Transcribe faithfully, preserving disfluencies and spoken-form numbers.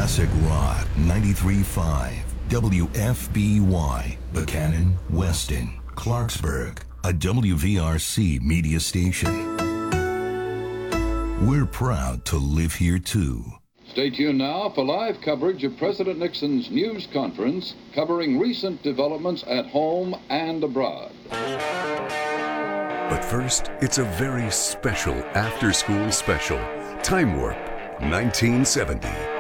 Classic Rock ninety-three point five W F B Y, Buchanan, Weston, Clarksburg, a W V R C media station. We're proud to live here too. Stay tuned now for live coverage of President Nixon's news conference covering recent developments at home and abroad. But first, it's a very special after-school special, Time Warp nineteen seventy.